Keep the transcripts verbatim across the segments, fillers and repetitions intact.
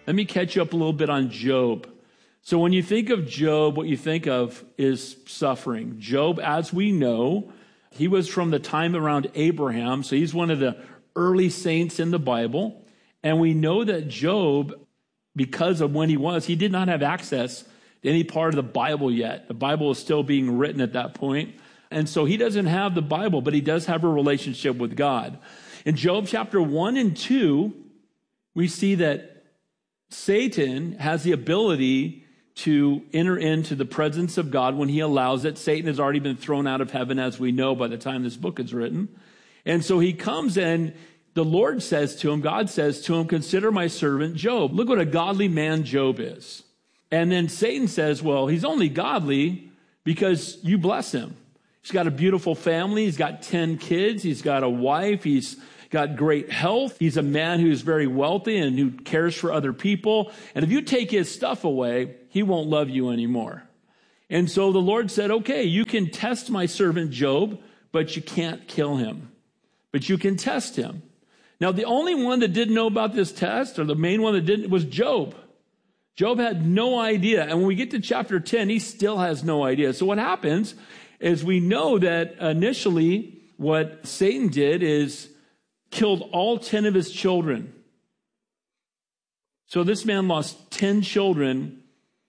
let me catch you up a little bit on Job. So when you think of Job, what you think of is suffering. Job, as we know, he was from the time around Abraham, so he's one of the early saints in the Bible. And we know that Job, because of when he was, he did not have access to any part of the Bible yet. The Bible is still being written at that point. And so he doesn't have the Bible, but he does have a relationship with God. In Job chapter one and two, we see that Satan has the ability to enter into the presence of God when he allows it. Satan has already been thrown out of heaven, as we know by the time this book is written. And so he comes and the Lord says to him, God says to him, consider my servant Job. Look what a godly man Job is. And then Satan says, well, he's only godly because you bless him. He's got a beautiful family. He's got ten kids. He's got a wife. He's got great health. He's a man who's very wealthy and who cares for other people. And if you take his stuff away, he won't love you anymore. And so the Lord said, okay, you can test my servant Job, but you can't kill him. But you can test him. Now, the only one that didn't know about this test, or the main one that didn't, was Job. Job had no idea. And when we get to chapter ten, he still has no idea. So what happens is we know that initially what Satan did is killed all ten of his children. So this man lost ten children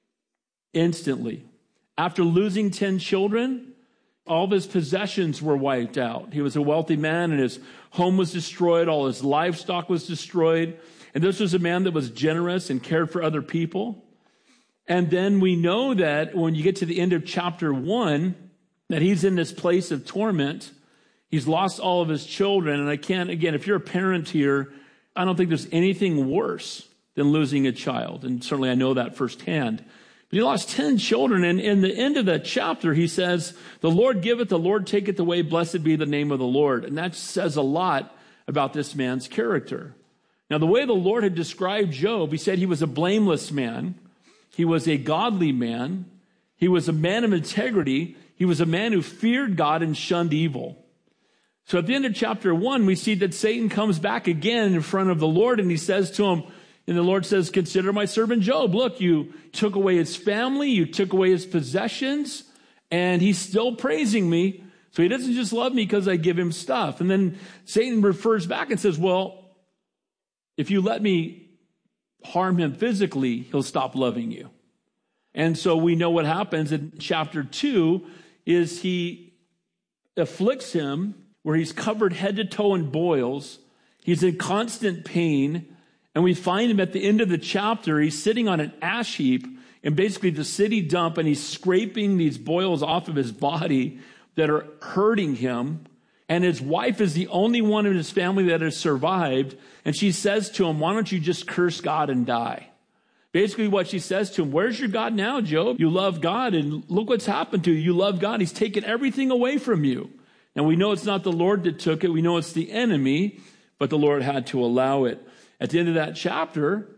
instantly. After losing ten children, all of his possessions were wiped out. He was a wealthy man and his home was destroyed. All his livestock was destroyed. And this was a man that was generous and cared for other people. And then we know that when you get to the end of chapter one, that he's in this place of torment. He's lost all of his children. And I can't, again, if you're a parent here, I don't think there's anything worse than losing a child. And certainly I know that firsthand. But he lost ten children. And in the end of that chapter, he says, the Lord giveth, the Lord taketh away, blessed be the name of the Lord. And that says a lot about this man's character. Now, the way the Lord had described Job, he said he was a blameless man. He was a godly man. He was a man of integrity. He was a man who feared God and shunned evil. So at the end of chapter one, we see that Satan comes back again in front of the Lord and he says to him, and the Lord says, consider my servant Job. Look, you took away his family, you took away his possessions, and he's still praising me. So he doesn't just love me because I give him stuff. And then Satan refers back and says, well, if you let me harm him physically, he'll stop loving you. And so we know what happens in chapter two is he afflicts him where he's covered head to toe in boils. He's in constant pain. And we find him at the end of the chapter. He's sitting on an ash heap in basically the city dump, and he's scraping these boils off of his body that are hurting him. And his wife is the only one in his family that has survived. And she says to him, why don't you just curse God and die? Basically what she says to him, where's your God now, Job? You love God, and look what's happened to you. You love God. He's taken everything away from you. And we know it's not the Lord that took it. We know it's the enemy, but the Lord had to allow it. At the end of that chapter,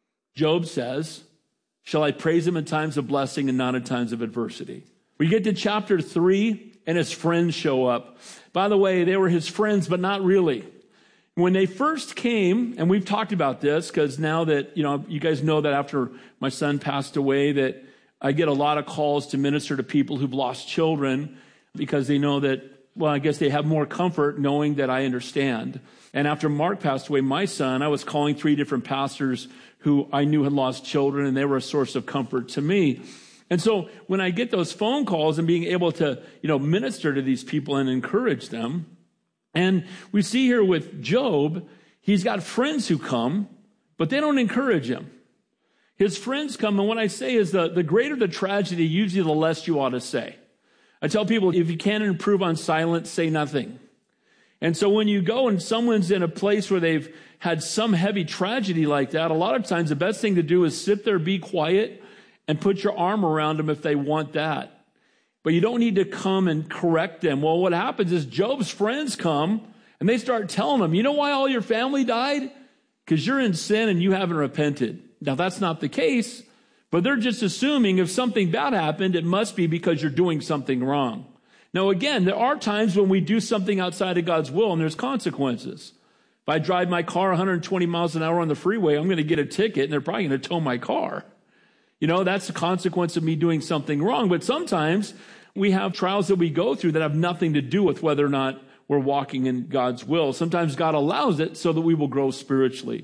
Job says, shall I praise him in times of blessing and not in times of adversity? We get to chapter three, and his friends show up. By the way, they were his friends, but not really. When they first came, and we've talked about this, because now that, you know, you guys know that after my son passed away, that I get a lot of calls to minister to people who've lost children because they know that, well, I guess they have more comfort knowing that I understand. And after Mark passed away, my son, I was calling three different pastors who I knew had lost children, and they were a source of comfort to me. And so when I get those phone calls and being able to, you know, minister to these people and encourage them, and we see here with Job, he's got friends who come, but they don't encourage him. His friends come, and what I say is the, the greater the tragedy, usually the less you ought to say. I tell people, if you can't improve on silence, say nothing. And so when you go and someone's in a place where they've had some heavy tragedy like that, a lot of times the best thing to do is sit there, be quiet, and put your arm around them if they want that. But you don't need to come and correct them. Well, what happens is Job's friends come and they start telling him, you know why all your family died? Because you're in sin and you haven't repented. Now, that's not the case, but they're just assuming if something bad happened, it must be because you're doing something wrong. Now, again, there are times when we do something outside of God's will and there's consequences. If I drive my car one hundred twenty miles an hour on the freeway, I'm going to get a ticket, and they're probably going to tow my car. You know, that's the consequence of me doing something wrong. But sometimes we have trials that we go through that have nothing to do with whether or not we're walking in God's will. Sometimes God allows it so that we will grow spiritually.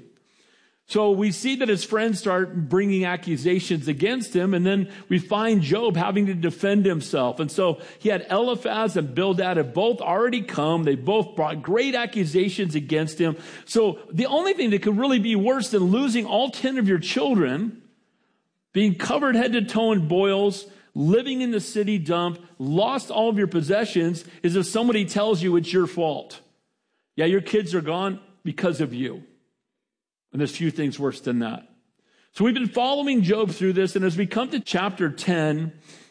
So we see that his friends start bringing accusations against him, and then we find Job having to defend himself. And so he had Eliphaz and Bildad have both already come. They both brought great accusations against him. So the only thing that could really be worse than losing all ten of your children, being covered head to toe in boils, living in the city dump, lost all of your possessions, is if somebody tells you it's your fault. Yeah, your kids are gone because of you. And there's few things worse than that. So we've been following Job through this, and as we come to chapter ten,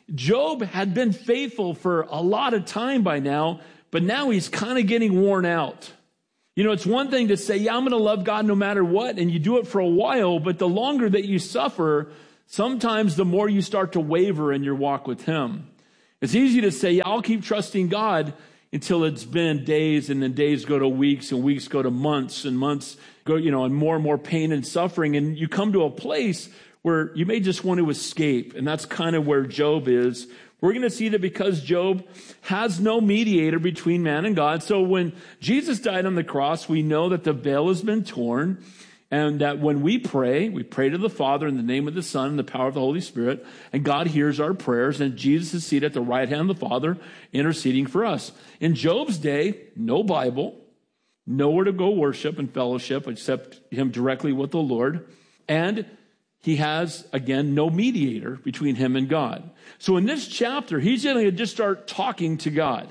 Job had been faithful for a lot of time by now, but now he's kind of getting worn out. You know, it's one thing to say, yeah, I'm going to love God no matter what, and you do it for a while, but the longer that you suffer, sometimes the more you start to waver in your walk with him. It's easy to say, yeah, I'll keep trusting God until it's been days, and then days go to weeks, and weeks go to months, and months go, you know, and more and more pain and suffering. And you come to a place where you may just want to escape. And that's kind of where Job is. We're going to see that because Job has no mediator between man and God. So when Jesus died on the cross, we know that the veil has been torn. And that when we pray, we pray to the Father in the name of the Son and the power of the Holy Spirit, and God hears our prayers, and Jesus is seated at the right hand of the Father, interceding for us. In Job's day, no Bible, nowhere to go worship and fellowship except him directly with the Lord, and he has, again, no mediator between him and God. So in this chapter, he's going to just start talking to God.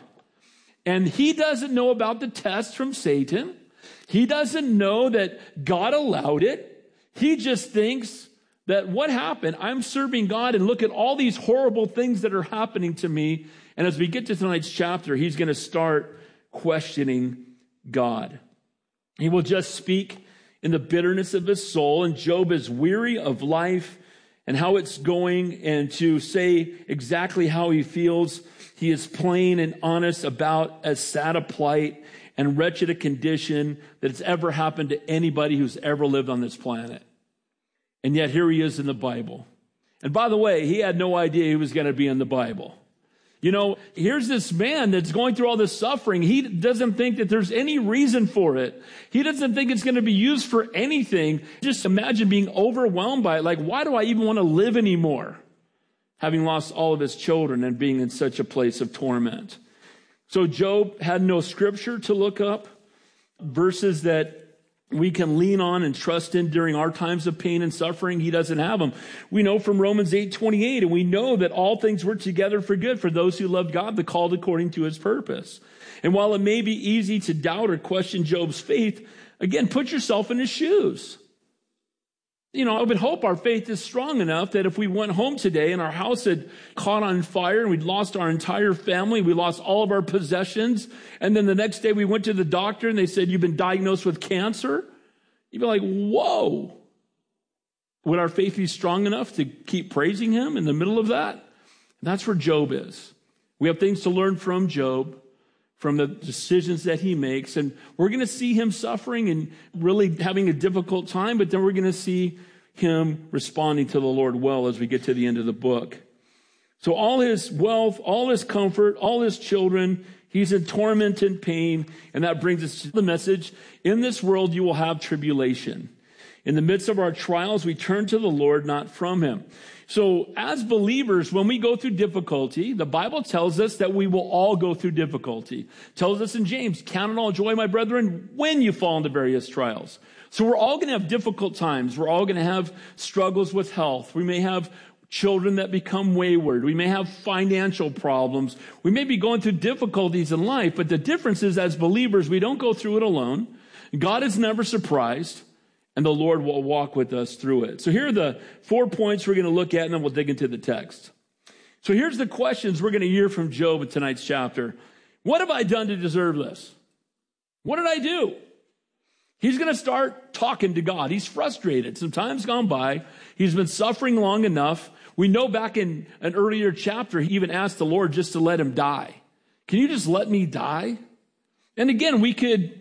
And he doesn't know about the test from Satan. He doesn't know that God allowed it. He just thinks that what happened, I'm serving God, and look at all these horrible things that are happening to me. And as we get to tonight's chapter, he's going to start questioning God. He will just speak in the bitterness of his soul, and Job is weary of life and how it's going, and to say exactly how he feels, he is plain and honest about as sad a plight and wretched a condition that has ever happened to anybody who's ever lived on this planet. And yet here he is in the Bible. And by the way, he had no idea he was going to be in the Bible. You know, here's this man that's going through all this suffering. He doesn't think that there's any reason for it. He doesn't think it's going to be used for anything. Just imagine being overwhelmed by it. Like, why do I even want to live anymore? Having lost all of his children and being in such a place of torment. So Job had no scripture to look up, verses that we can lean on and trust in during our times of pain and suffering. He doesn't have them. We know from Romans eight twenty-eight, and we know that all things work together for good for those who love God, the called according to his purpose. And while it may be easy to doubt or question Job's faith, again, put yourself in his shoes. You know, I would hope our faith is strong enough that if we went home today and our house had caught on fire and we'd lost our entire family, we lost all of our possessions, and then the next day we went to the doctor and they said, you've been diagnosed with cancer, you'd be like, whoa. Would our faith be strong enough to keep praising him in the middle of that? And that's where Job is. We have things to learn from Job, from the decisions that he makes. And we're going to see him suffering and really having a difficult time, but then we're going to see him responding to the Lord well as we get to the end of the book. So all his wealth, all his comfort, all his children, he's in torment and pain. And that brings us to the message. In this world, you will have tribulation. In the midst of our trials, we turn to the Lord, not from him. So as believers, when we go through difficulty, the Bible tells us that we will all go through difficulty. It tells us in James, count it all joy, my brethren, when you fall into various trials. So we're all going to have difficult times. We're all going to have struggles with health. We may have children that become wayward. We may have financial problems. We may be going through difficulties in life, but the difference is as believers, we don't go through it alone. God is never surprised. And the Lord will walk with us through it. So here are the four points we're going to look at, and then we'll dig into the text. So here's the questions we're going to hear from Job in tonight's chapter. What have I done to deserve this? What did I do? He's going to start talking to God. He's frustrated. Some time's gone by. He's been suffering long enough. We know back in an earlier chapter, he even asked the Lord just to let him die. Can you just let me die? And again, we could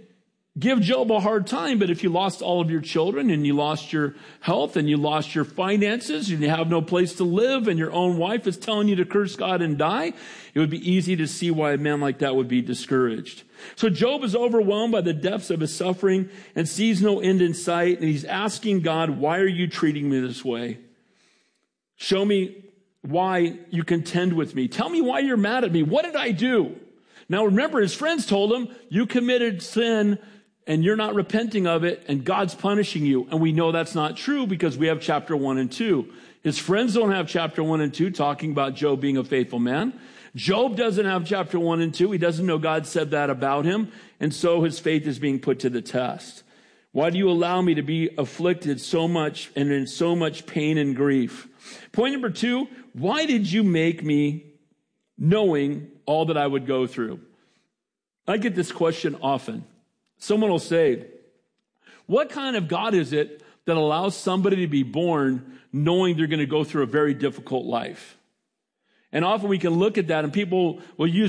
give Job a hard time, but if you lost all of your children and you lost your health and you lost your finances and you have no place to live and your own wife is telling you to curse God and die, it would be easy to see why a man like that would be discouraged. So Job is overwhelmed by the depths of his suffering and sees no end in sight, and he's asking God, why are you treating me this way? Show me why you contend with me. Tell me why you're mad at me. What did I do? Now remember, his friends told him, you committed sin and you're not repenting of it, and God's punishing you. And we know that's not true because we have chapter one and two. His friends don't have chapter one and two talking about Job being a faithful man. Job doesn't have chapter one and two. He doesn't know God said that about him. And so his faith is being put to the test. Why do you allow me to be afflicted so much and in so much pain and grief? Point number two, why did you make me knowing all that I would go through? I get this question often. Someone will say, what kind of God is it that allows somebody to be born knowing they're going to go through a very difficult life? And often we can look at that and people will use